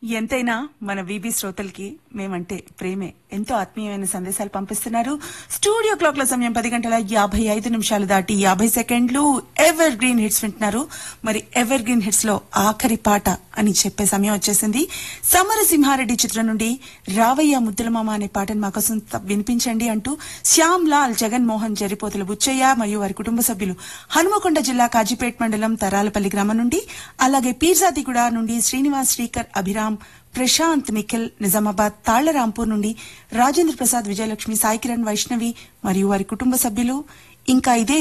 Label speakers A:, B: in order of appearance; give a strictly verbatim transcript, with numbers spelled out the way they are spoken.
A: ఎంతైనా మన వీబీ శ్రోతలకి మేమంటే ప్రేమే. ఎంతో ఆత్మీయమైన సందేశాలు పంపిస్తున్నారు. స్టూడియో క్లాక్ లో సమయం పది గంటల యాభై ఐదు నిమిషాలు దాటి యాభై సెకండ్లు. ఎవర్ గ్రీన్ హిట్స్ వింటున్నారు. మరి ఎవర్ గ్రీన్ హిట్స్ లో ఆఖరి పాట అని చెప్పే సమయం వచ్చేసింది. సమరసింహారెడ్డి చిత్రం నుండి రావయ్య ముద్దులమామ అనే పాటను మాకోసం వినిపించండి అంటూ శ్యామ్ లాల్, జగన్మోహన్, జరిపోతుల బుచ్చయ్య మరియు వారి కుటుంబ సభ్యులు హనుమకొండ జిల్లా కాజీపేట్ మండలం తరాలపల్లి గ్రామం నుండి, అలాగే పీర్జాతిగూడ నుండి శ్రీనివాస్, శ్రీకర్, అభిరామ్, ప్రశాంత్, నిఖిల్, నిజామాబాద్ తాళ్లరాంపూర్ నుండి రాజేంద్ర ప్రసాద్, విజయలక్ష్మి, సాయి కిరణ్, వైష్ణవి మరియు వారి కుటుంబ సభ్యులు, ఇంకా ఇదే